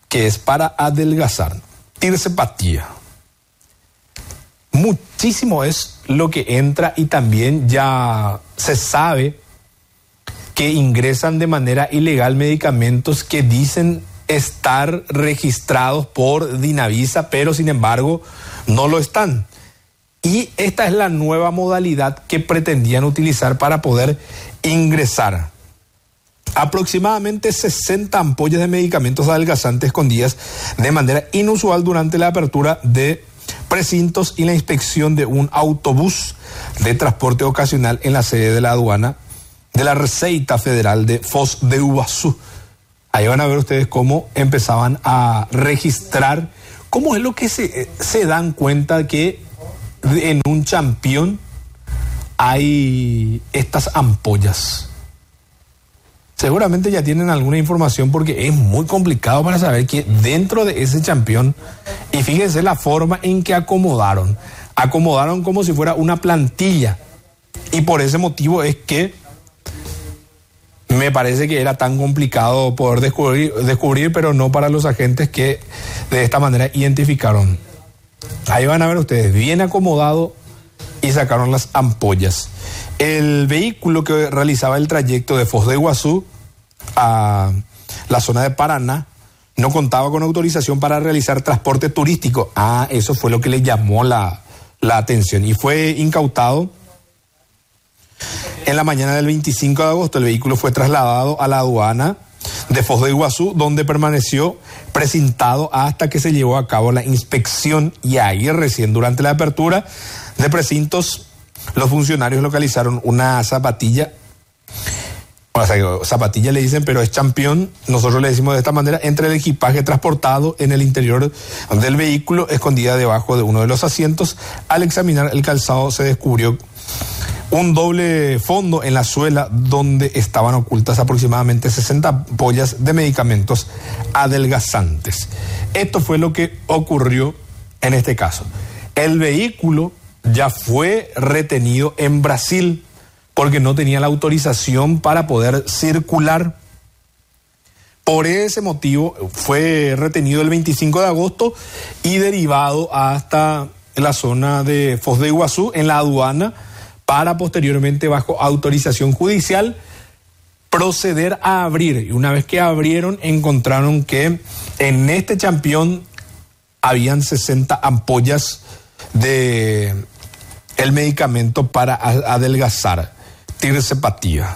que es para adelgazar. Tirzepatía. Muchísimo es lo que entra y también ya se sabe que ingresan de manera ilegal medicamentos que dicen estar registrados por Dinavisa, pero sin embargo no lo están. Y esta es la nueva modalidad que pretendían utilizar para poder ingresar. Aproximadamente 60 ampollas de medicamentos adelgazantes escondidas de manera inusual durante la apertura de precintos y la inspección de un autobús de transporte ocasional en la sede de la aduana de la Receita Federal de Foz de Iguazú. Ahí van a ver ustedes cómo empezaban a registrar, cómo es lo que se dan cuenta que en un champión hay estas ampollas. Seguramente ya tienen alguna información porque es muy complicado para saber que dentro de ese champión, y fíjense la forma en que acomodaron como si fuera una plantilla, y por ese motivo es que me parece que era tan complicado poder descubrir, pero no para los agentes que de esta manera identificaron. Ahí van a ver ustedes, bien acomodado, y sacaron las ampollas. El vehículo que realizaba el trayecto de Foz de Iguazú a la zona de Paraná no contaba con autorización para realizar transporte turístico. Eso fue lo que le llamó la atención y fue incautado. En la mañana del 25 de agosto el vehículo fue trasladado a la aduana de Foz de Iguazú, donde permaneció precintado hasta que se llevó a cabo la inspección, y ahí recién durante la apertura de precintos los funcionarios localizaron una zapatilla. O sea, zapatilla le dicen, pero es champión, nosotros le decimos de esta manera, entre el equipaje transportado en el interior del vehículo, escondida debajo de uno de los asientos. Al examinar el calzado se descubrió un doble fondo en la suela donde estaban ocultas aproximadamente 60 ampollas de medicamentos adelgazantes. Esto fue lo que ocurrió en este caso. El vehículo ya fue retenido en Brasil porque no tenía la autorización para poder circular. Por ese motivo fue retenido el 25 de agosto y derivado hasta la zona de Foz de Iguazú en la aduana, para posteriormente, bajo autorización judicial, proceder a abrir. Y una vez que abrieron, encontraron que en este champión habían 60 ampollas de el medicamento para adelgazar, tirzepatía.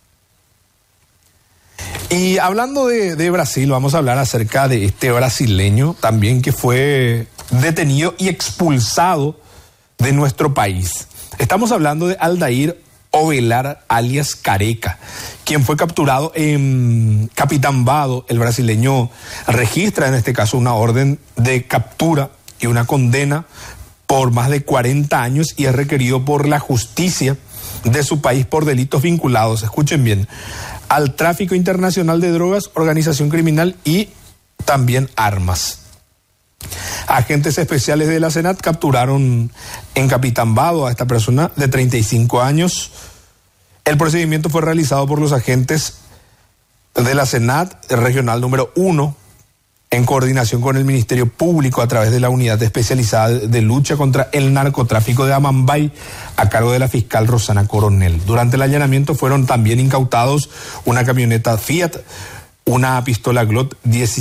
Y hablando de Brasil, vamos a hablar acerca de este brasileño también que fue detenido y expulsado de nuestro país. Estamos hablando de Aldair Ovelar, alias Careca, quien fue capturado en Capitambado. El brasileño registra en este caso una orden de captura y una condena por más de 40 años y es requerido por la justicia de su país por delitos vinculados, escuchen bien, al tráfico internacional de drogas, organización criminal y también armas. Agentes especiales de la SENAT capturaron en Capitambado a esta persona de 35 años. El procedimiento fue realizado por los agentes de la SENAT regional número 1 en coordinación con el Ministerio Público a través de la Unidad Especializada de Lucha contra el Narcotráfico de Amambay a cargo de la fiscal Rosana Coronel. Durante el allanamiento fueron también incautados una camioneta Fiat, una pistola Glock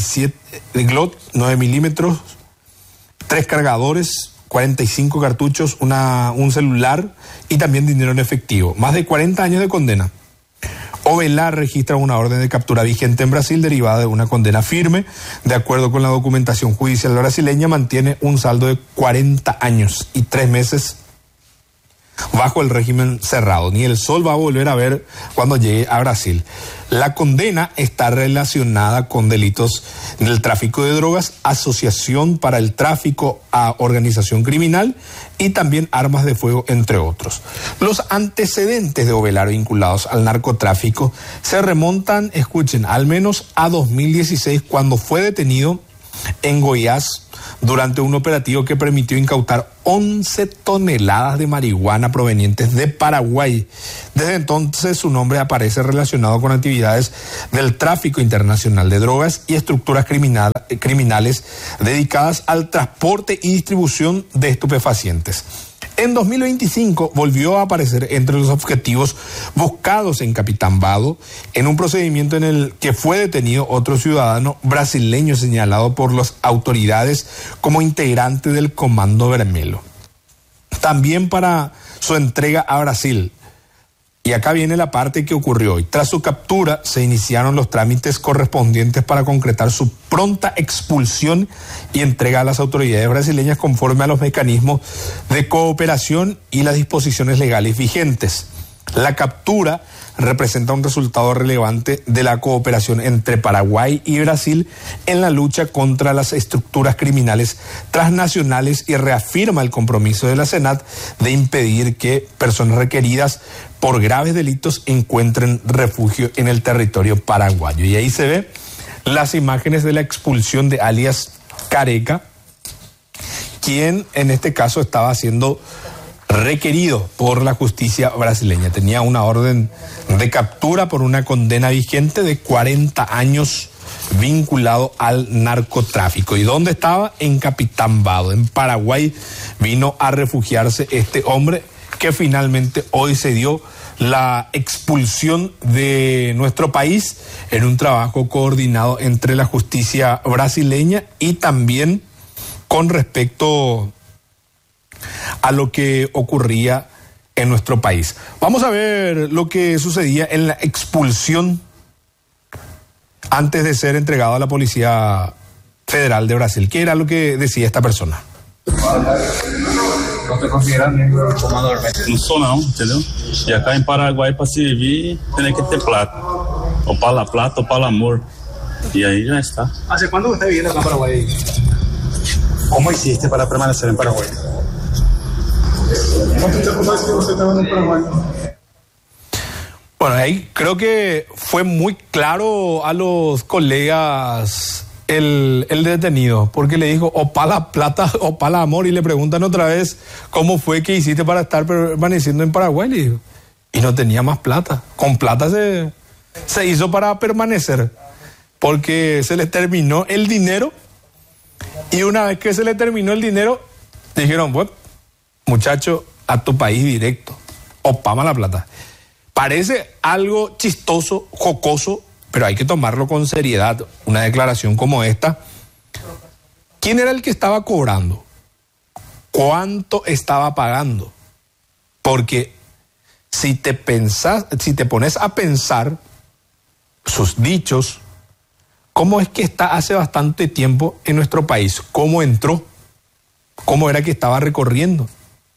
9 milímetros, 3 cargadores, 45 cartuchos, un celular y también dinero en efectivo. Más de 40 años de condena. Ovelar registra una orden de captura vigente en Brasil derivada de una condena firme. De acuerdo con la documentación judicial brasileña, mantiene un saldo de 40 años y 3 meses bajo el régimen cerrado. Ni el sol va a volver a ver cuando llegue a Brasil. La condena está relacionada con delitos del tráfico de drogas, asociación para el tráfico a organización criminal y también armas de fuego, entre otros. Los antecedentes de Ovelar vinculados al narcotráfico se remontan, escuchen, al menos a 2016, cuando fue detenido en Goiás durante un operativo que permitió incautar 11 toneladas de marihuana provenientes de Paraguay. Desde entonces su nombre aparece relacionado con actividades del tráfico internacional de drogas y estructuras criminales dedicadas al transporte y distribución de estupefacientes. En 2025 volvió a aparecer entre los objetivos buscados en Capitán Vado en un procedimiento en el que fue detenido otro ciudadano brasileño señalado por las autoridades como integrante del Comando Vermelho. También para su entrega a Brasil. Y acá viene la parte que ocurrió hoy. Tras su captura, se iniciaron los trámites correspondientes para concretar su pronta expulsión y entrega a las autoridades brasileñas conforme a los mecanismos de cooperación y las disposiciones legales vigentes. La captura representa un resultado relevante de la cooperación entre Paraguay y Brasil en la lucha contra las estructuras criminales transnacionales y reafirma el compromiso de la Senat de impedir que personas requeridas por graves delitos encuentren refugio en el territorio paraguayo. Y ahí se ve las imágenes de la expulsión de alias Careca, quien en este caso estaba siendo requerido por la justicia brasileña. Tenía una orden de captura por una condena vigente de 40 años vinculado al narcotráfico. ¿Y dónde estaba? En Capitán Vado. En Paraguay vino a refugiarse este hombre que finalmente hoy se dio la expulsión de nuestro país en un trabajo coordinado entre la justicia brasileña y también con respecto a lo que ocurría en nuestro país. Vamos a ver lo que sucedía en la expulsión antes de ser entregado a la Policía Federal de Brasil. ¿Qué era lo que decía esta persona? ¿No te consideran miembro del Comando Vermelho? Não sou não, entendeu? E acá em Paraguai, para servir, tem que ter plata. Ou para la plata ou para el amor. Y ahí ya está. ¿Hace cuándo usted viene acá a Paraguay? ¿Cómo hiciste para permanecer en Paraguay? ¿Cuánto tiempo sabes que usted estaba en Paraguay? Bueno, ahí creo que fue muy claro a los colegas el detenido, porque le dijo o para la plata o para el amor, y le preguntan otra vez cómo fue que hiciste para estar permaneciendo en Paraguay, le dijo, y no tenía más plata. Con plata se hizo para permanecer, porque se le terminó el dinero, y una vez que se le terminó el dinero, dijeron, pues, muchacho, a tu país directo, o pama la plata. Parece algo chistoso, jocoso, pero hay que tomarlo con seriedad. Una declaración como esta. ¿Quién era el que estaba cobrando? ¿Cuánto estaba pagando? Porque si te pones a pensar sus dichos, ¿cómo es que está hace bastante tiempo en nuestro país? ¿Cómo entró? ¿Cómo era que estaba recorriendo?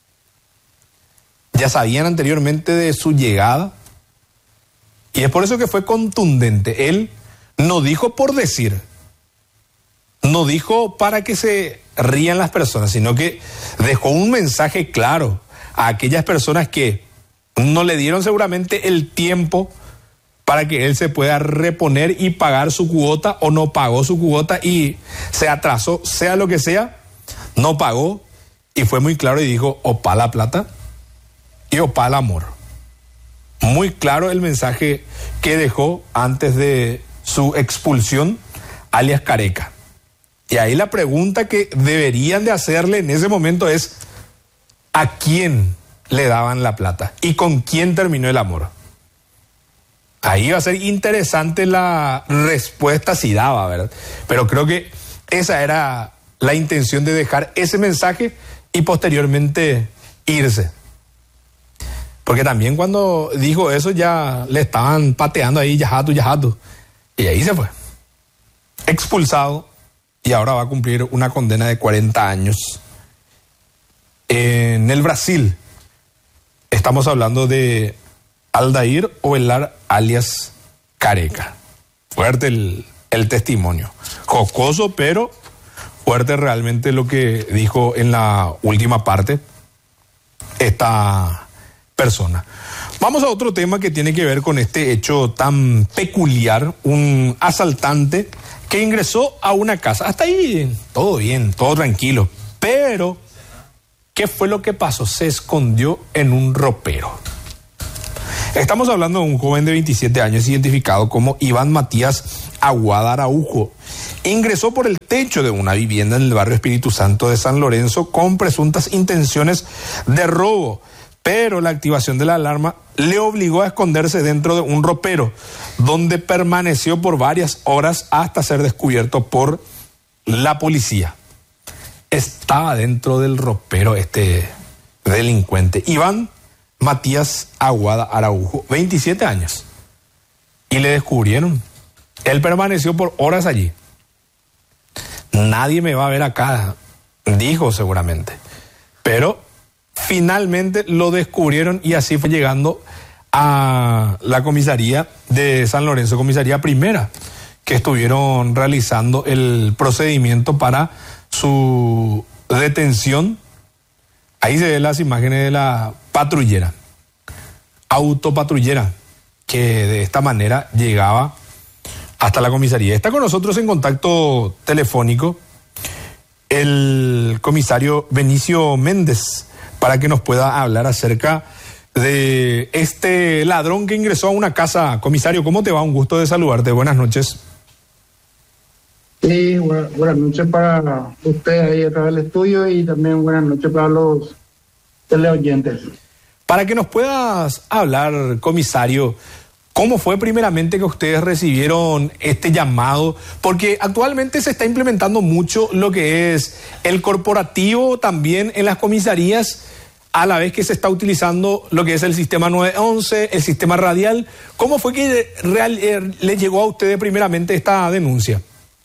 Ya sabían anteriormente de su llegada. Y es por eso que fue contundente. Él no dijo por decir, no dijo para que se rían las personas, sino que dejó un mensaje claro a aquellas personas que no le dieron seguramente el tiempo para que él se pueda reponer y pagar su cuota, o no pagó su cuota y se atrasó, sea lo que sea, no pagó, y fue muy claro y dijo o pa' la plata y o pa' el amor. Muy claro el mensaje que dejó antes de su expulsión, alias Careca. Y ahí la pregunta que deberían de hacerle en ese momento es: ¿a quién le daban la plata? ¿Y con quién terminó el amor? Ahí va a ser interesante la respuesta si daba, ¿verdad? Pero creo que esa era la intención de dejar ese mensaje y posteriormente irse. Porque también cuando dijo eso ya le estaban pateando ahí, yajato. Y ahí se fue. Expulsado, y ahora va a cumplir una condena de 40 años. En el Brasil, estamos hablando de Aldair Ovelar, alias Careca. Fuerte el testimonio. Jocoso, pero fuerte realmente lo que dijo en la última parte esta persona. Vamos a otro tema que tiene que ver con este hecho tan peculiar. Un asaltante que ingresó a una casa. Hasta ahí todo bien, todo tranquilo. Pero, ¿qué fue lo que pasó? Se escondió en un ropero. Estamos hablando de un joven de 27 años identificado como Iván Matías Aguada Araujo. Ingresó por el techo de una vivienda en el barrio Espíritu Santo de San Lorenzo con presuntas intenciones de robo, pero la activación de la alarma le obligó a esconderse dentro de un ropero, donde permaneció por varias horas hasta ser descubierto por la policía. Estaba dentro del ropero este delincuente, Iván Matías Aguada Araujo, 27 años. Y le descubrieron. Él permaneció por horas allí. Nadie me va a ver acá, dijo seguramente. Pero finalmente lo descubrieron y así fue llegando a la comisaría de San Lorenzo, comisaría primera, que estuvieron realizando el procedimiento para su detención. Ahí se ven las imágenes de la patrullera, autopatrullera, que de esta manera llegaba hasta la comisaría. Está con nosotros en contacto telefónico el comisario Benicio Méndez para que nos pueda hablar acerca de este ladrón que ingresó a una casa. Comisario, ¿cómo te va? Un gusto de saludarte. Buenas noches. Sí, buenas noches para usted ahí a través del estudio y también buenas noches para los teleoyentes. Para que nos puedas hablar, comisario, ¿cómo fue primeramente que ustedes recibieron este llamado? Porque actualmente se está implementando mucho lo que es el corporativo también en las comisarías, a la vez que se está utilizando lo que es el sistema 911, el sistema radial. ¿Cómo fue que le llegó a ustedes primeramente esta denuncia?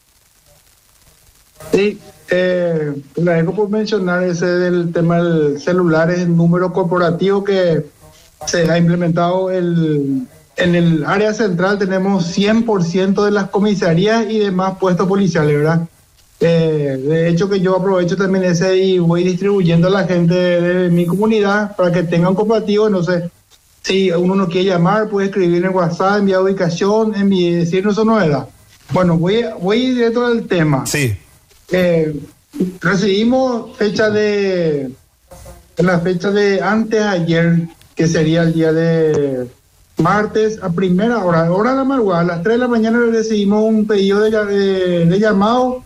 Sí, la dejo por mencionar ese del tema del celular, es el número corporativo que se ha implementado en el área central. Tenemos 100% de las comisarías y demás puestos policiales, ¿verdad? De hecho que yo aprovecho también ese y voy distribuyendo a la gente de mi comunidad para que tengan corporativo. No sé, si uno no quiere llamar, puede escribir en WhatsApp, enviar ubicación, decirnos su novedad. Bueno, voy directo al tema. Sí. Recibimos la fecha de antes de ayer, que sería el día de martes, a primera hora de la madrugada, a las 3 de la mañana recibimos un pedido de llamado,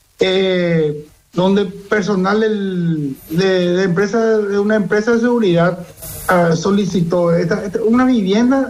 donde personal de una empresa de seguridad solicitó una vivienda.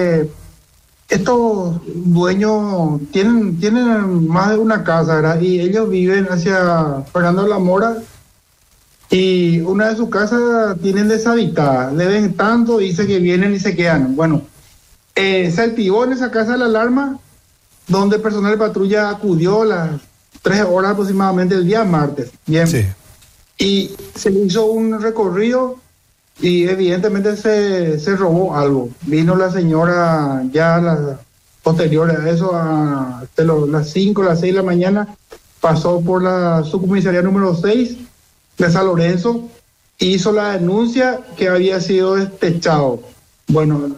Estos dueños tienen más de una casa, ¿verdad? Y ellos viven hacia Fernando de la Mora y una de sus casas tienen deshabitada. Le ven tanto, dice que vienen y se quedan. Bueno, se activó en esa casa la alarma, donde el personal de patrulla acudió a las 3 horas aproximadamente el día martes. Bien. Sí. Y se hizo un recorrido y evidentemente se robó algo. Vino la señora ya posterior a eso, las 5, las 6 de la mañana, pasó por la subcomisaría número 6 de San Lorenzo, hizo la denuncia que había sido despechado. Bueno,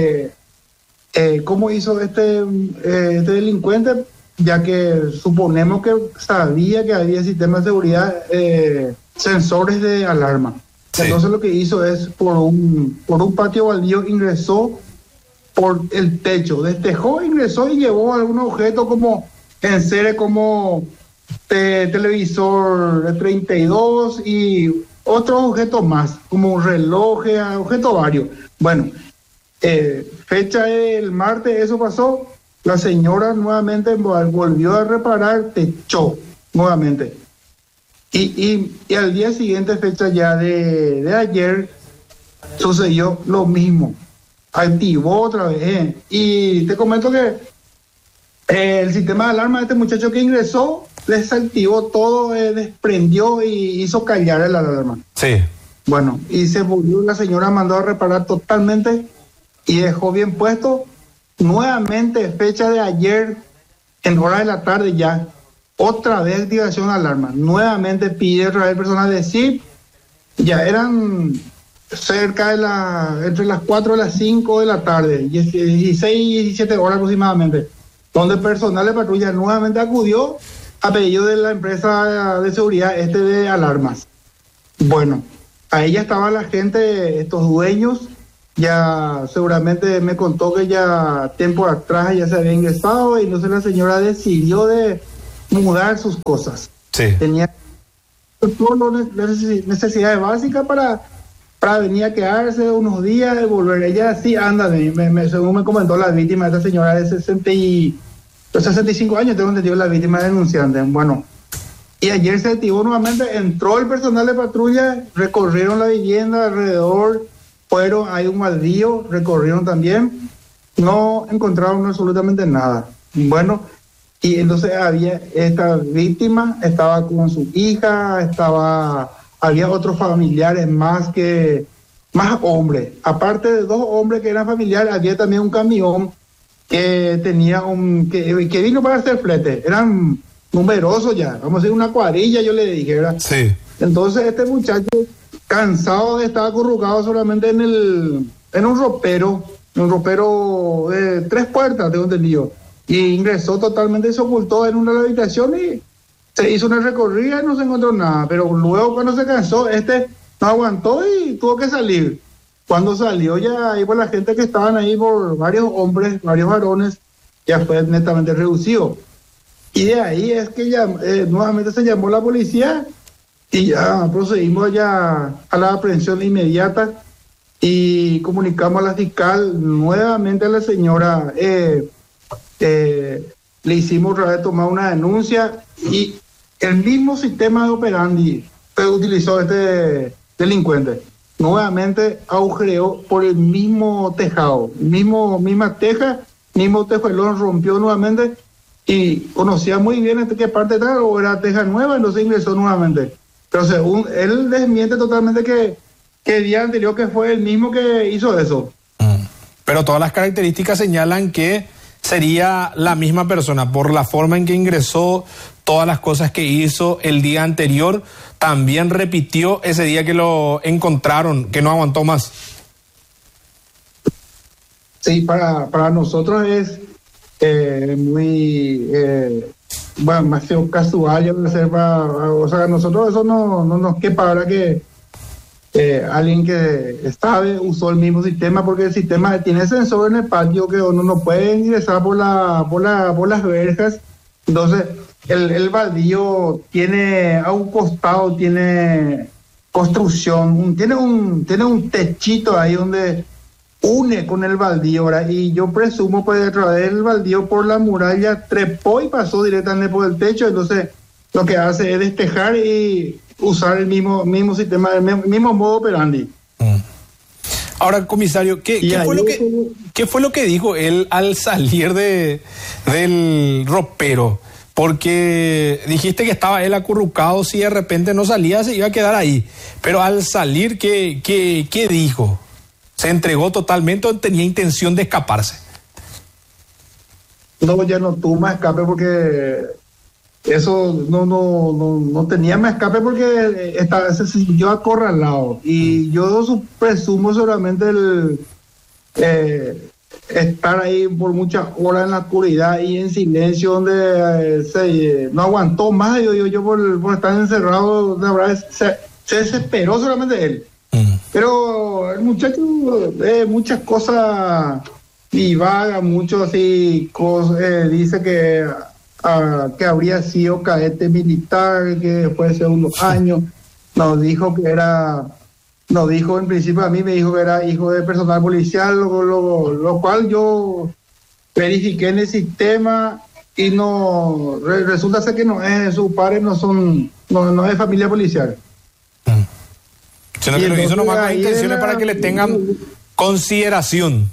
¿cómo hizo este delincuente? Ya que suponemos que sabía que había sistemas de seguridad, sensores de alarma. Sí. Entonces lo que hizo es por un patio baldío ingresó por el techo, destejó, ingresó y llevó algún objeto como en serie, como televisor de 32 y otros objetos más, como un reloj, objetos varios. Bueno, fecha del martes eso pasó, la señora nuevamente volvió a reparar, techó nuevamente. Y al día siguiente, fecha ya de ayer, sucedió lo mismo. Activó otra vez. Y te comento que el sistema de alarma de este muchacho que ingresó, desactivó todo, desprendió y hizo callar el alarma. Sí. Bueno, y se volvió, la señora mandó a reparar totalmente y dejó bien puesto. Nuevamente, fecha de ayer, en hora de la tarde ya, otra vez activación de alarma. Nuevamente pide otra vez personal de CIP. Ya eran cerca de entre las 4 y las 5 de la tarde, 16 y 17 horas aproximadamente. donde personal de patrulla nuevamente acudió a pedido de la empresa de seguridad de alarmas. Bueno, ahí ya estaba la gente, estos dueños, ya seguramente me contó que ya tiempo atrás ya se había ingresado y entonces la señora decidió de mudar sus cosas. Sí. Tenía todas las necesidades básicas para venir a quedarse unos días y volver. Ella sí anda, según me comentó la víctima, esta señora de 65 años, tengo entendido, la víctima denunciante. Bueno, y ayer se activó nuevamente, entró el personal de patrulla, recorrieron la vivienda alrededor, fueron, hay un baldío, recorrieron también, no encontraron absolutamente nada. Bueno, y entonces había esta víctima, estaba con su hija, había otros familiares más hombres. Aparte de 2 hombres que eran familiares, había también un camión que tenía que vino para hacer flete. Eran numerosos ya, vamos a decir una cuadrilla, yo le dije, ¿verdad? Sí. Entonces este muchacho, cansado de estar acurrucado solamente en un ropero de 3 puertas, tengo entendido, y ingresó totalmente, se ocultó en una habitación y se hizo una recorrida y no se encontró nada, pero luego cuando se cansó, no aguantó y tuvo que salir. Cuando salió ya ahí por la gente que estaban ahí, por varios hombres, varios varones, ya fue netamente reducido. Y de ahí es que ya nuevamente se llamó la policía y ya procedimos ya a la aprehensión inmediata y comunicamos a la fiscal nuevamente a la señora. Le hicimos otra vez tomar una denuncia y el mismo sistema de operandi que utilizó este delincuente nuevamente agujereó por el mismo tejado, misma teja, mismo tejuelón, rompió nuevamente y conocía muy bien qué parte era, o era teja nueva, entonces ingresó nuevamente. Pero según él desmiente totalmente que el día anterior que fue el mismo que hizo eso. Pero todas las características señalan que sería la misma persona por la forma en que ingresó, todas las cosas que hizo el día anterior, también repitió ese día que lo encontraron, que no aguantó más. Sí, para nosotros es muy, más casual, yo o sea, a nosotros eso no nos quepa, ahora que alguien que sabe usó el mismo sistema, porque el sistema tiene sensor en el patio que uno no puede ingresar por las verjas. Entonces el baldío tiene a un costado, tiene construcción, tiene un techito ahí donde une con el baldío, ¿verdad? Y yo presumo pues a través del baldío por la muralla trepó y pasó directamente por el techo. Entonces lo que hace es despejar y usar el mismo sistema, el mismo modo operandi. Ahora, comisario, ¿qué fue lo que dijo él al salir del ropero? Porque dijiste que estaba él acurrucado, si de repente no salía se iba a quedar ahí. Pero al salir, ¿qué dijo? ¿Se entregó totalmente o tenía intención de escaparse? No, ya no tuvo más escape porque eso no tenía más escape porque se sintió acorralado. Y yo presumo solamente estar ahí por muchas horas en la oscuridad y en silencio, donde no aguantó más. Yo por estar encerrado, la verdad, se desesperó solamente él. Pero el muchacho muchas cosas divaga, mucho así, dice que habría sido cadete militar, que después de unos años nos dijo en principio a mí me dijo que era hijo de personal policial, lo cual yo verifiqué en el sistema y no resulta ser que no es, sus padres no es familia policial. Sino que lo hizo nomás con intenciones para que le tengan consideración.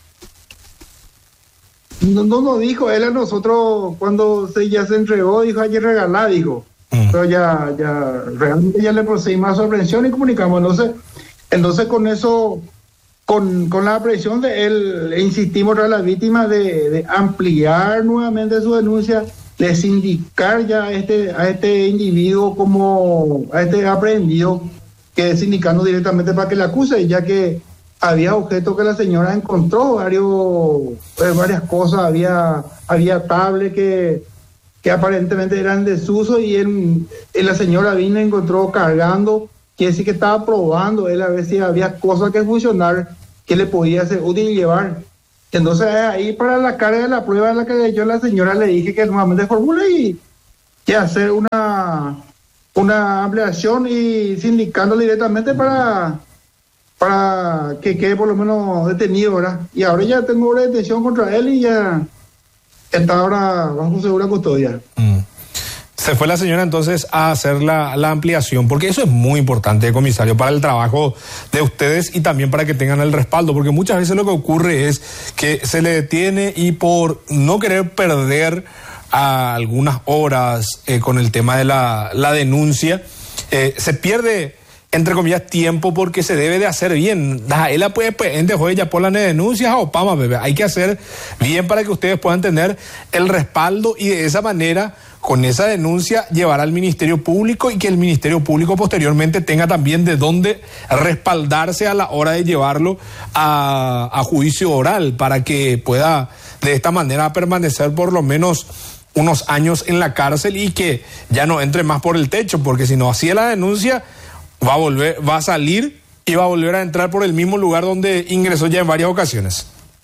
No nos dijo él a nosotros cuando ya se entregó, dijo ayer regalar, dijo. Pero ya realmente ya le procedimos a su aprehensión y comunicamos. Entonces con eso, con la aprehensión de él, le insistimos a la víctima de ampliar nuevamente su denuncia, de sindicar ya a este individuo como a este aprehendido, que es sindicando directamente para que le acuse, ya que había objetos que la señora encontró, varias cosas, había tablet que aparentemente eran en desuso y la señora vino y encontró cargando, quiere decir que estaba probando él a ver si había cosas que funcionar, que le podía ser útil llevar. Entonces ahí para la carga de la prueba en la que yo a la señora le dije que nuevamente formule y que hacer una ampliación y sindicándole directamente para que quede por lo menos detenido, ¿verdad? Y ahora ya tengo una detención contra él y ya está ahora bajo segura custodia. Se fue la señora entonces a hacer la ampliación, porque eso es muy importante, comisario, para el trabajo de ustedes y también para que tengan el respaldo, porque muchas veces lo que ocurre es que se le detiene y por no querer perder algunas horas con el tema de la denuncia, se pierde, entre comillas, tiempo porque se debe de hacer bien. Él puede ya por las denuncias o pama, bebé. Hay que hacer bien para que ustedes puedan tener el respaldo y de esa manera, con esa denuncia, llevar al Ministerio Público y que el Ministerio Público posteriormente tenga también de dónde respaldarse a la hora de llevarlo a juicio oral para que pueda de esta manera permanecer por lo menos unos años en la cárcel y que ya no entre más por el techo, porque si no hacía la denuncia va a salir y va a volver a entrar por el mismo lugar donde ingresó ya en varias ocasiones.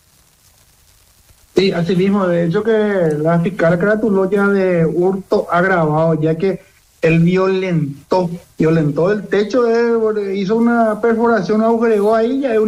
Sí, así mismo, de hecho que la fiscal gratuló ya de hurto agravado, ya que él violentó el techo, hizo una perforación, agujereó ahí, ya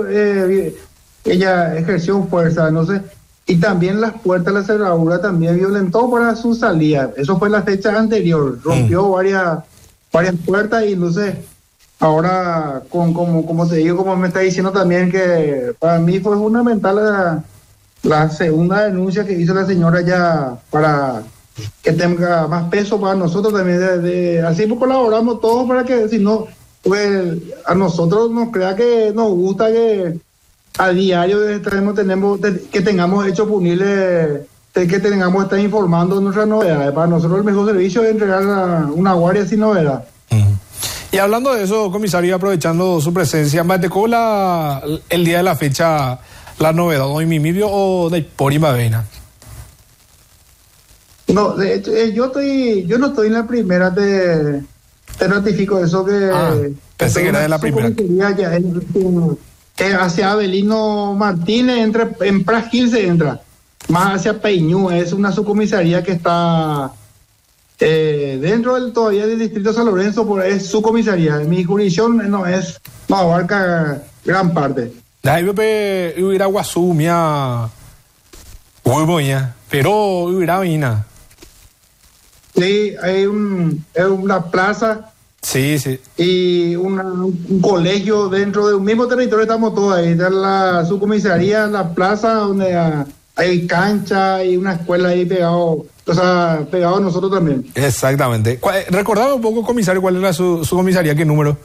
ella ejerció fuerza, no sé, y también las puertas, la cerradura también violentó para su salida. Eso fue la fecha anterior, rompió varias puertas y entonces ahora, como te digo, como me está diciendo también, que para mí fue fundamental la segunda denuncia que hizo la señora ya para que tenga más peso para nosotros también. Así pues colaboramos todos para que, si no, pues a nosotros nos crea que nos gusta que a diario que tengamos hecho punible, que tengamos estar informando de nuestras novedades. Para nosotros el mejor servicio es entregar una guardia sin novedad. Y hablando de eso, comisario, aprovechando su presencia, ¿matecó el día de la fecha la novedad hoy Mimibio o de Porimavena? No, de hecho, yo no estoy en la primera, te notifico eso que... pensé que era de la primera. Hacia Avelino Martínez, en Pragil se entra, más hacia Peñú, es una subcomisaría que está dentro todavía del distrito de San Lorenzo, es su comisaría. Mi jurisdicción no abarca gran parte. Hubiera Guasumia, pero hubiera Vina. Sí, hay una plaza. Sí. Y un colegio dentro de un mismo territorio, estamos todos ahí. Está la subcomisaría, la plaza donde hay cancha y una escuela ahí pegado a nosotros también. Exactamente. Recordame un poco, comisario, cuál era su comisaría, qué número.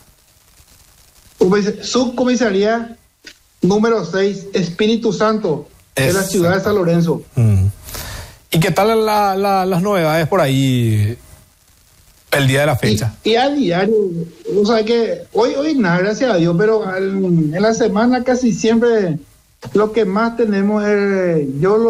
Subcomisaría número 6, Espíritu Santo, de la ciudad de San Lorenzo. ¿Y qué tal las novedades por ahí el día de la fecha? Y a diario, o sea que hoy nada, gracias a Dios, pero en la semana casi siempre lo que más tenemos es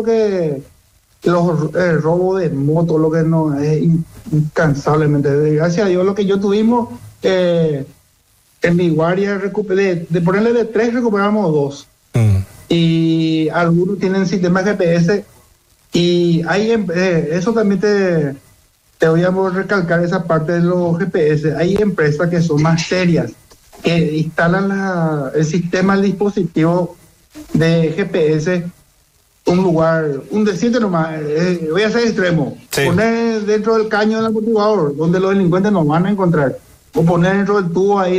el robo de moto, lo que no es incansablemente. Gracias a Dios lo que yo tuvimos en mi guardia, de ponerle de 3 recuperamos 2. Y algunos tienen sistemas GPS y hay eso también te voy a recalcar esa parte de los GPS. Hay empresas que son más serias, que instalan el sistema, el dispositivo de GPS, decirte nomás, voy a ser extremo, poner dentro del caño del amortiguador, donde los delincuentes nos van a encontrar, o poner dentro del tubo ahí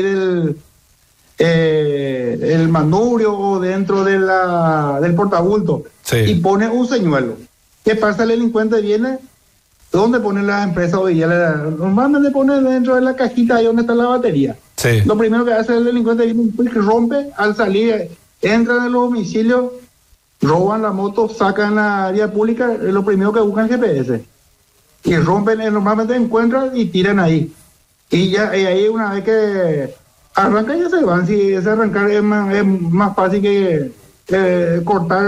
el manubrio o dentro del portabulto, y pone un señuelo. ¿Qué pasa? El delincuente viene, ¿dónde pone la empresa hoy día? Normalmente pone dentro de la cajita ahí donde está la batería. Lo primero que hace el delincuente viene rompe, al salir, entran en los domicilios, roban la moto, sacan la vía pública, es lo primero que buscan GPS. Y rompen, normalmente encuentran y tiran ahí. Y ahí una vez que arrancan y ya se van. Si ese arrancar es más fácil que cortar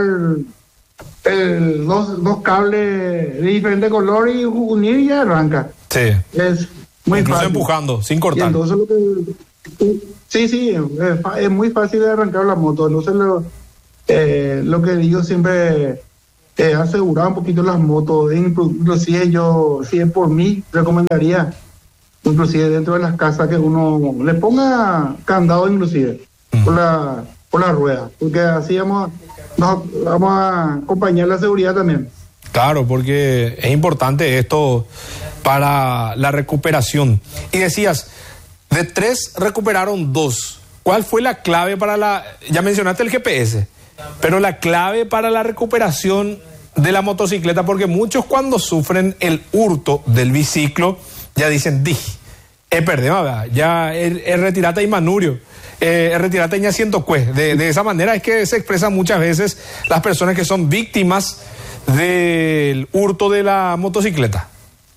dos cables de diferente color y unir y ya arranca. Sí. Es muy incluso fácil. Empujando, sin Y cortar. entonces sí, es muy fácil de arrancar la moto. Entonces lo que digo siempre, asegurar un poquito las motos. Inclusive yo, si es por mí, recomendaría, inclusive dentro de las casas, que uno le ponga candado inclusive por la rueda, porque así vamos a acompañar la seguridad también. Claro, porque es importante esto para la recuperación. Y decías, de 3 recuperaron 2. ¿Cuál fue la clave para ya mencionaste el GPS, pero la clave para la recuperación de la motocicleta? Porque muchos cuando sufren el hurto del biciclo, ya dicen, perdemos, ya retirate y manurio, retirate y siento de esa manera es que se expresan muchas veces las personas que son víctimas del hurto de la motocicleta.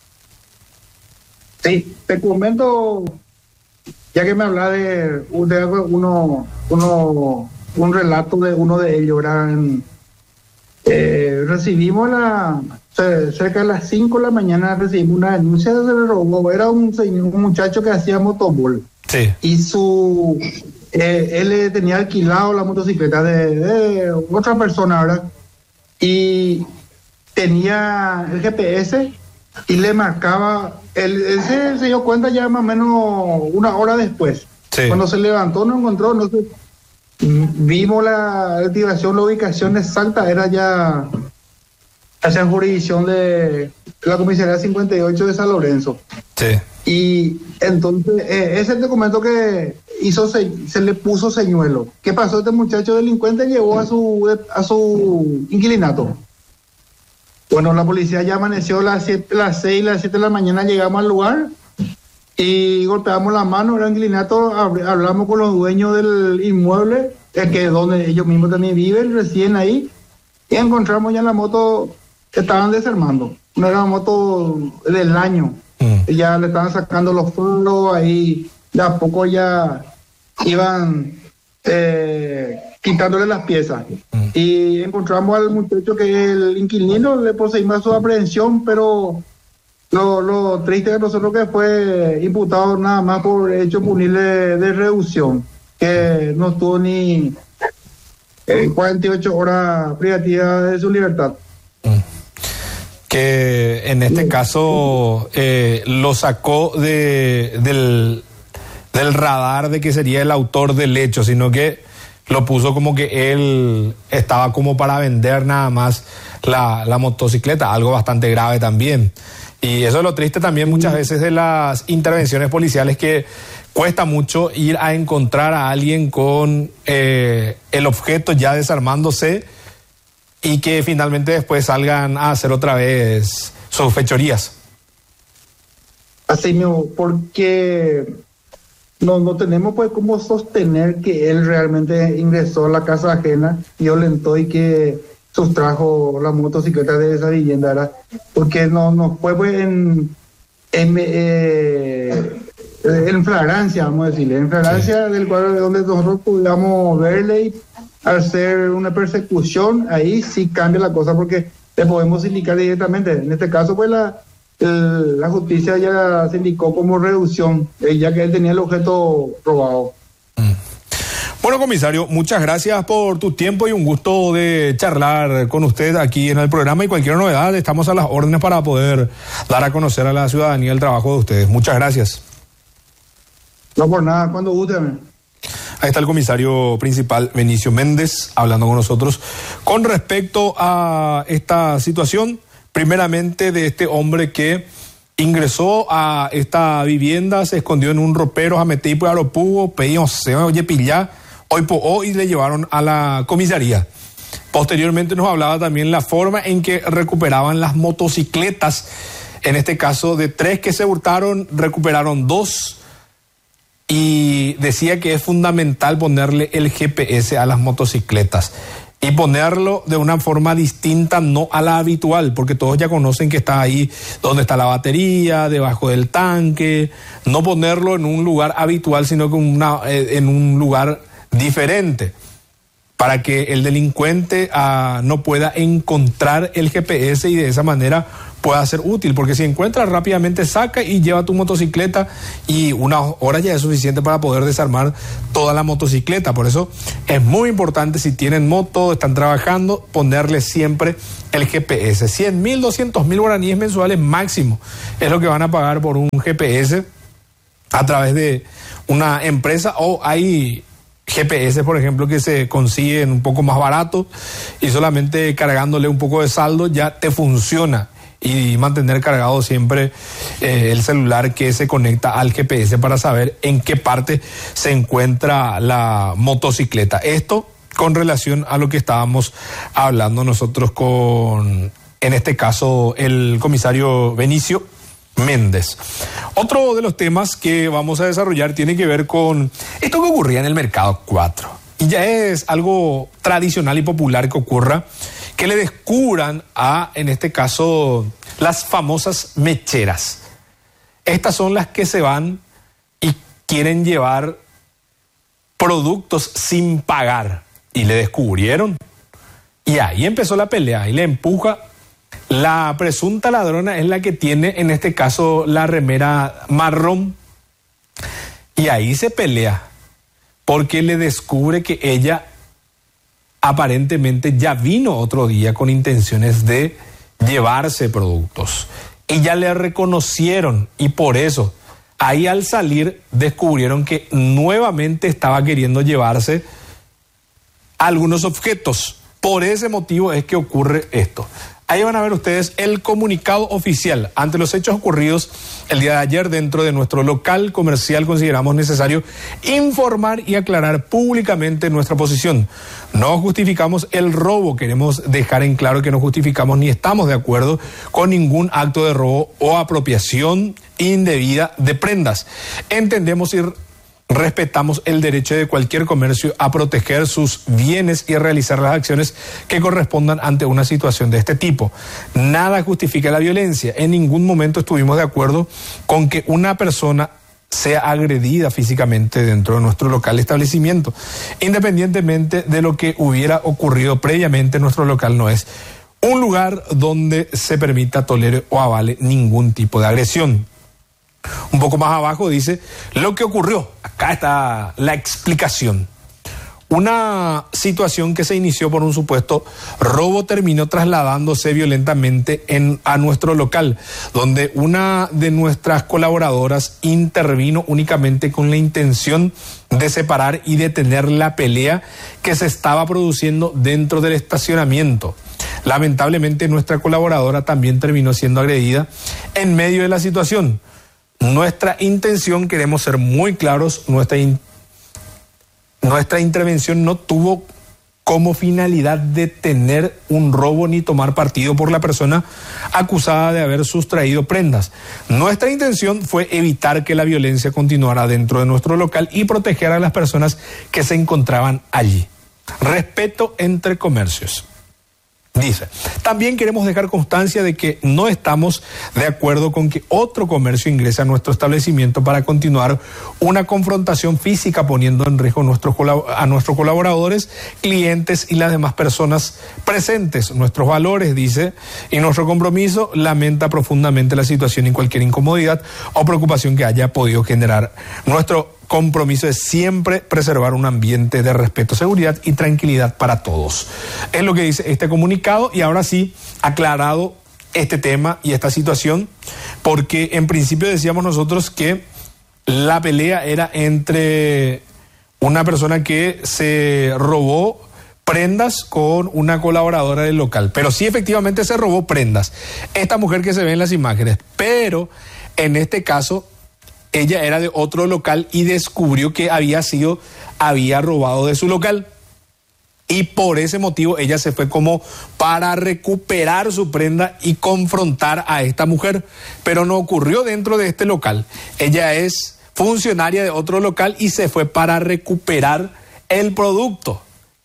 Sí, te comento, ya que me habla de un relato de uno de ellos. Recibimos cerca de las 5 de la mañana, recibimos una denuncia de robo. Era un muchacho que hacía motobol. Sí. Y él tenía alquilado la motocicleta de otra persona, ¿verdad? Y tenía el GPS y le marcaba, él se dio cuenta ya más o menos una hora después. Sí. Cuando se levantó no encontró, no sé, vimos la activación, la ubicación exacta, era ya hacia jurisdicción de la comisaría 58 de San Lorenzo. Sí. Y entonces ese documento que hizo, se le puso señuelo. ¿Qué pasó? Este muchacho delincuente llegó a su inquilinato. Bueno, la policía ya amaneció a las 6, las 7 de la mañana, llegamos al lugar y golpeamos la mano, era inquilinato, hablamos con los dueños del inmueble, donde ellos mismos también viven, recién ahí, y encontramos ya la moto que estaban desarmando. No era una moto del año. Ya le estaban sacando los fondos, ahí de a poco ya iban quitándole las piezas. Y encontramos al muchacho que el inquilino, le procedimos su aprehensión, pero lo triste de nosotros que fue imputado nada más por hecho punible de reducción, que no tuvo ni 48 horas privativas de su libertad. Que en este caso lo sacó del radar de que sería el autor del hecho, sino que lo puso como que él estaba como para vender nada más la motocicleta, algo bastante grave también. Y eso es lo triste también muchas veces de las intervenciones policiales, que cuesta mucho ir a encontrar a alguien con el objeto ya desarmándose y que finalmente después salgan a hacer otra vez sus fechorías. Así mismo, porque no tenemos pues cómo sostener que él realmente ingresó a la casa ajena, violentó y que sustrajo la motocicleta de esa vivienda, ¿verdad? Porque no fue pues en flagrancia, vamos a decirle, en flagrancia del cuadro donde nosotros pudiéramos verle, y al ser una persecución, ahí sí cambia la cosa, porque le podemos indicar directamente. En este caso, pues la justicia ya se indicó como reducción, ya que él tenía el objeto robado. Bueno, comisario, muchas gracias por tu tiempo y un gusto de charlar con usted aquí en el programa, y cualquier novedad estamos a las órdenes para poder dar a conocer a la ciudadanía el trabajo de ustedes. Muchas gracias. No por nada, cuando gusten. Ahí está el comisario principal Benicio Méndez hablando con nosotros con respecto a esta situación, primeramente de este hombre que ingresó a esta vivienda, se escondió en un ropero, a meter por aeropugo, pedían oye pillá, hoy y le llevaron a la comisaría. Posteriormente nos hablaba también la forma en que recuperaban las motocicletas, en este caso de 3 que se hurtaron, recuperaron 2. Y decía que es fundamental ponerle el GPS a las motocicletas. y ponerlo de una forma distinta, no a la habitual, porque todos ya conocen que está ahí donde está la batería, debajo del tanque. No ponerlo en un lugar habitual, sino que en un lugar diferente, para que el delincuente no pueda encontrar el GPS y de esa manera pueda ser útil, porque si encuentra rápidamente saca y lleva tu motocicleta y unas horas ya es suficiente para poder desarmar toda la motocicleta. Por eso es muy importante, si tienen moto, están trabajando, ponerle siempre el GPS. 100.000, 200.000 guaraníes mensuales máximo es lo que van a pagar por un GPS a través de una empresa, o hay GPS, por ejemplo, que se consiguen un poco más barato y solamente cargándole un poco de saldo ya te funciona, y mantener cargado siempre el celular que se conecta al GPS para saber en qué parte se encuentra la motocicleta. Esto con relación a lo que estábamos hablando nosotros con, en este caso, el comisario Benicio Méndez. Otro de los temas que vamos a desarrollar tiene que ver con esto que ocurría en el Mercado 4. Y ya es algo tradicional y popular que ocurra, que le descubran en este caso, las famosas mecheras. Estas son las que se van y quieren llevar productos sin pagar. Y le descubrieron. Y ahí empezó la pelea. Y le empuja. La presunta ladrona es la que tiene, en este caso, la remera marrón. Y ahí se pelea, porque le descubre que ella aparentemente ya vino otro día con intenciones de llevarse productos. Y ya le reconocieron, y por eso, ahí al salir, descubrieron que nuevamente estaba queriendo llevarse algunos objetos. Por ese motivo es que ocurre esto. Ahí van a ver ustedes el comunicado oficial. Ante los hechos ocurridos el día de ayer dentro de nuestro local comercial, consideramos necesario informar y aclarar públicamente nuestra posición. No justificamos el robo, queremos dejar en claro que no justificamos ni estamos de acuerdo con ningún acto de robo o apropiación indebida de prendas. Entendemos y respetamos el derecho de cualquier comercio a proteger sus bienes y realizar las acciones que correspondan ante una situación de este tipo. Nada justifica la violencia. En ningún momento estuvimos de acuerdo con que una persona sea agredida físicamente dentro de nuestro local establecimiento. Independientemente de lo que hubiera ocurrido previamente, nuestro local no es un lugar donde se permita, tolere o avale ningún tipo de agresión. Un poco más abajo dice lo que ocurrió. Acá está la explicación. Una situación que se inició por un supuesto robo terminó trasladándose violentamente a nuestro local, donde una de nuestras colaboradoras intervino únicamente con la intención de separar y detener la pelea que se estaba produciendo dentro del estacionamiento. Lamentablemente, nuestra colaboradora también terminó siendo agredida en medio de la situación. Nuestra intención, queremos ser muy claros, nuestra intervención no tuvo como finalidad detener un robo ni tomar partido por la persona acusada de haber sustraído prendas. Nuestra intención fue evitar que la violencia continuara dentro de nuestro local y proteger a las personas que se encontraban allí. Respeto entre comercios. Dice, también queremos dejar constancia de que no estamos de acuerdo con que otro comercio ingrese a nuestro establecimiento para continuar una confrontación física poniendo en riesgo a nuestros colaboradores, clientes y las demás personas presentes. Nuestros valores, dice, y nuestro compromiso lamenta profundamente la situación y cualquier incomodidad o preocupación que haya podido generar. Nuestro compromiso es siempre preservar un ambiente de respeto, seguridad y tranquilidad para todos. Es lo que dice este comunicado, y ahora sí, aclarado este tema y esta situación, porque en principio decíamos nosotros que la pelea era entre una persona que se robó prendas con una colaboradora del local, pero sí efectivamente se robó prendas. Esta mujer que se ve en las imágenes, pero en este caso ella era de otro local y descubrió que había robado de su local. Y por ese motivo ella se fue como para recuperar su prenda y confrontar a esta mujer. Pero no ocurrió dentro de este local. Ella es funcionaria de otro local y se fue para recuperar el producto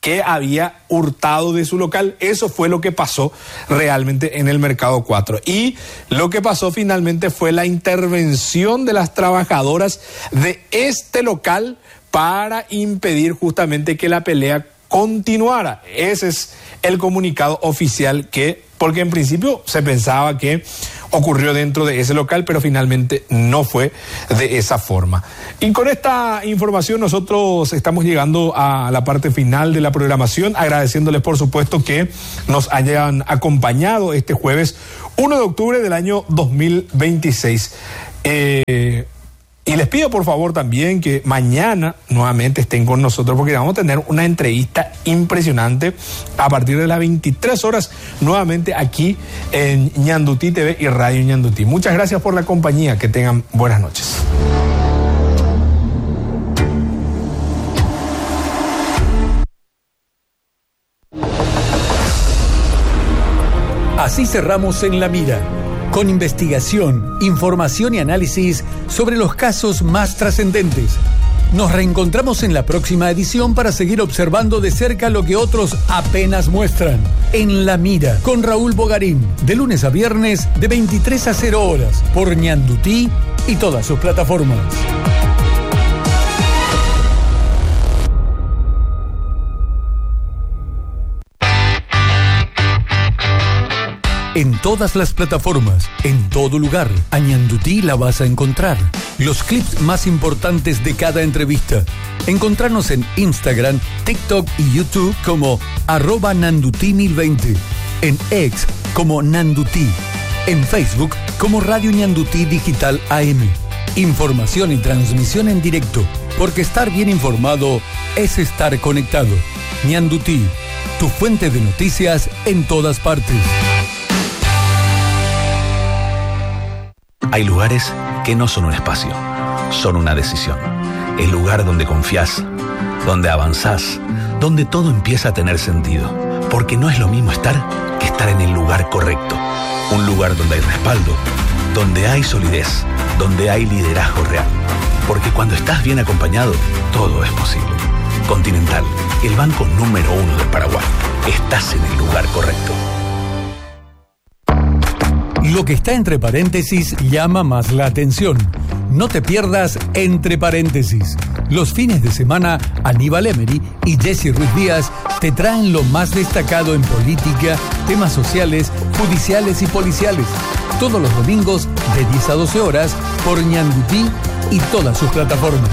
que había hurtado de su local. Eso fue lo que pasó realmente en el Mercado 4. Y lo que pasó finalmente fue la intervención de las trabajadoras de este local para impedir justamente que la pelea continuara. Ese es el comunicado oficial porque en principio se pensaba que ocurrió dentro de ese local, pero finalmente no fue de esa forma. Y con esta información nosotros estamos llegando a la parte final de la programación, agradeciéndoles por supuesto que nos hayan acompañado este jueves 1 de octubre del año 2026. Y les pido por favor también que mañana nuevamente estén con nosotros porque vamos a tener una entrevista impresionante a partir de las 23 horas nuevamente aquí en Ñandutí TV y Radio Ñandutí. Muchas gracias por la compañía, que tengan buenas noches. Así cerramos En la Mira, con investigación, información y análisis sobre los casos más trascendentes. Nos reencontramos en la próxima edición para seguir observando de cerca lo que otros apenas muestran. En la Mira, con Raúl Bogarín, de lunes a viernes de 23 a 0 horas, por Ñandutí y todas sus plataformas. En todas las plataformas, en todo lugar, a Ñandutí la vas a encontrar. Los clips más importantes de cada entrevista. Encontrarnos en Instagram, TikTok y YouTube como @Nandutí1020. En X como Nandutí. En Facebook como Radio Ñandutí Digital AM. Información y transmisión en directo, porque estar bien informado es estar conectado. Ñandutí, tu fuente de noticias en todas partes. Hay lugares que no son un espacio, son una decisión. El lugar donde confías, donde avanzás, donde todo empieza a tener sentido. Porque no es lo mismo estar que estar en el lugar correcto. Un lugar donde hay respaldo, donde hay solidez, donde hay liderazgo real. Porque cuando estás bien acompañado, todo es posible. Continental, el banco número 1 del Paraguay. Estás en el lugar correcto. Lo que está entre paréntesis llama más la atención. No te pierdas Entre Paréntesis. Los fines de semana, Aníbal Emery y Jesse Ruiz Díaz te traen lo más destacado en política, temas sociales, judiciales y policiales. Todos los domingos de 10 a 12 horas por Ñandutí y todas sus plataformas.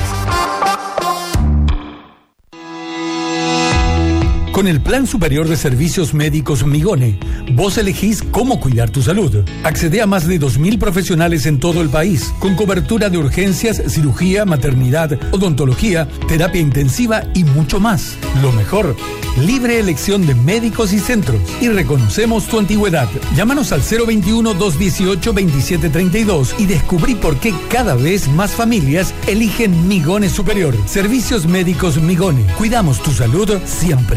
Con el Plan Superior de Servicios Médicos Migone, vos elegís cómo cuidar tu salud. Accede a más de 2.000 profesionales en todo el país, con cobertura de urgencias, cirugía, maternidad, odontología, terapia intensiva y mucho más. Lo mejor, libre elección de médicos y centros. Y reconocemos tu antigüedad. Llámanos al 021-218-2732 y descubrí por qué cada vez más familias eligen Migone Superior. Servicios Médicos Migone. Cuidamos tu salud siempre.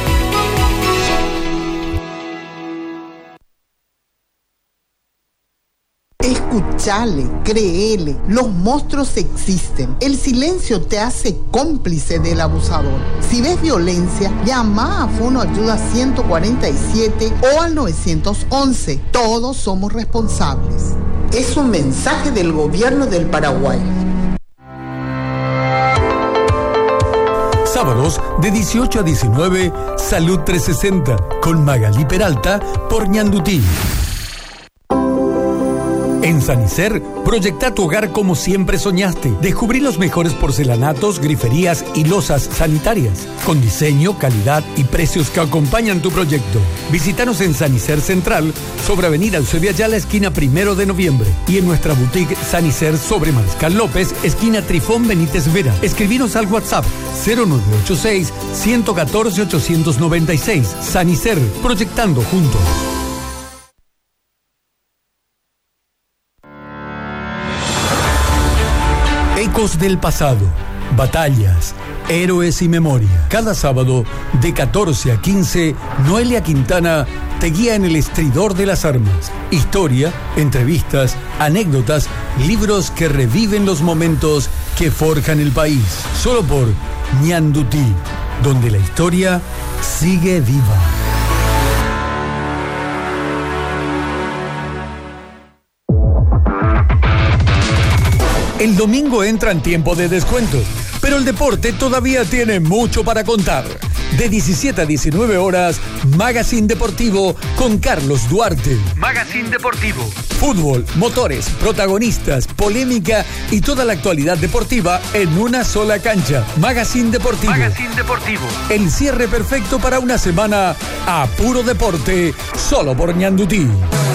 Escuchale, créele, los monstruos existen. El silencio te hace cómplice del abusador. Si ves violencia, llama a Fono Ayuda 147 o al 911. Todos somos responsables. Es un mensaje del gobierno del Paraguay. Sábados de 18 a 19, Salud 360, con Magalí Peralta por Ñandutí. En Sanicer, proyecta tu hogar como siempre soñaste. Descubrí los mejores porcelanatos, griferías y losas sanitarias, con diseño, calidad y precios que acompañan tu proyecto. Visítanos en Sanicer Central, sobre Avenida Eusebio Ayala, esquina 1 de noviembre. Y en nuestra boutique Sanicer sobre Mariscal López, esquina Trifón Benítez Vera. Escribinos al WhatsApp 0986-114-896. Sanicer, proyectando juntos. Ecos del pasado, batallas, héroes y memoria. Cada sábado, de 14 a 15, Noelia Quintana te guía en el estridor de las armas. Historia, entrevistas, anécdotas, libros que reviven los momentos que forjan el país. Solo por Ñandutí, donde la historia sigue viva. El domingo entra en tiempo de descuentos, pero el deporte todavía tiene mucho para contar. De 17 a 19 horas, Magazine Deportivo con Carlos Duarte. Magazine Deportivo. Fútbol, motores, protagonistas, polémica y toda la actualidad deportiva en una sola cancha. Magazine Deportivo. Magazine Deportivo. El cierre perfecto para una semana a puro deporte, solo por Ñandutí.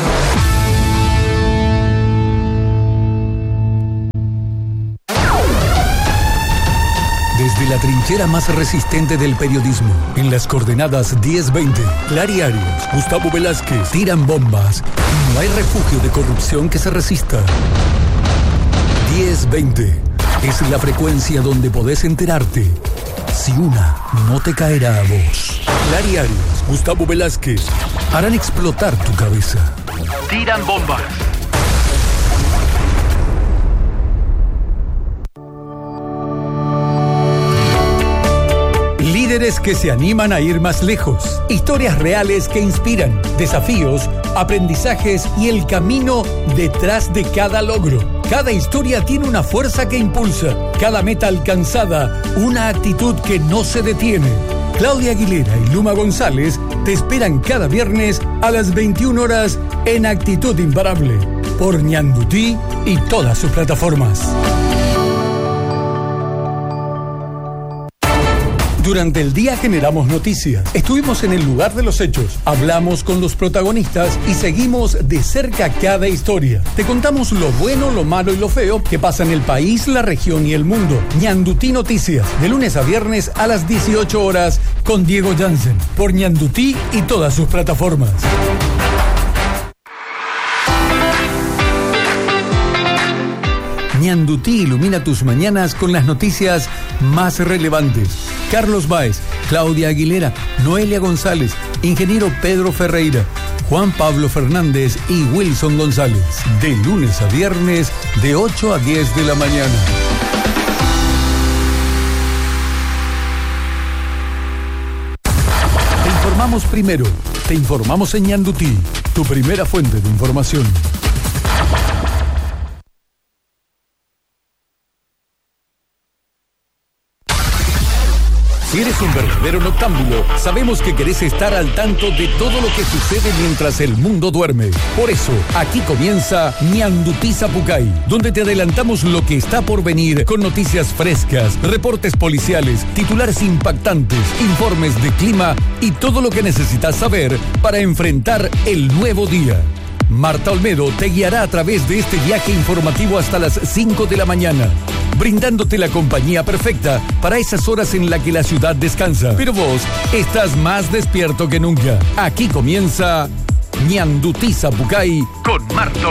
Desde la trinchera más resistente del periodismo, en las coordenadas 10-20, Clary Arias, Gustavo Velázquez, tiran bombas y no hay refugio de corrupción que se resista. 10-20 es la frecuencia donde podés enterarte si una no te caerá a vos. Clary Arias, Gustavo Velázquez harán explotar tu cabeza. Tiran bombas. Líderes que se animan a ir más lejos. Historias reales que inspiran. Desafíos, aprendizajes y el camino detrás de cada logro. Cada historia tiene una fuerza que impulsa. Cada meta alcanzada, una actitud que no se detiene. Claudia Aguilera y Luma González te esperan cada viernes a las 21 horas en Actitud Imparable. Por Ñandutí y todas sus plataformas. Durante el día generamos noticias, estuvimos en el lugar de los hechos, hablamos con los protagonistas y seguimos de cerca cada historia. Te contamos lo bueno, lo malo y lo feo que pasa en el país, la región y el mundo. Ñandutí Noticias, de lunes a viernes a las 18 horas con Diego Jansen, por Ñandutí y todas sus plataformas. Ñandutí ilumina tus mañanas con las noticias más relevantes. Carlos Báez, Claudia Aguilera, Noelia González, ingeniero Pedro Ferreira, Juan Pablo Fernández y Wilson González. De lunes a viernes, de 8 a 10 de la mañana. Te informamos primero. Te informamos en Ñandutí, tu primera fuente de información. Si eres un verdadero noctámbulo, sabemos que querés estar al tanto de todo lo que sucede mientras el mundo duerme. Por eso, aquí comienza Ñandutí Zapucay, donde te adelantamos lo que está por venir con noticias frescas, reportes policiales, titulares impactantes, informes de clima y todo lo que necesitas saber para enfrentar el nuevo día. Marta Olmedo te guiará a través de este viaje informativo hasta las 5 de la mañana, brindándote la compañía perfecta para esas horas en las que la ciudad descansa. Pero vos estás más despierto que nunca. Aquí comienza Ñandutí Zapucay con Marta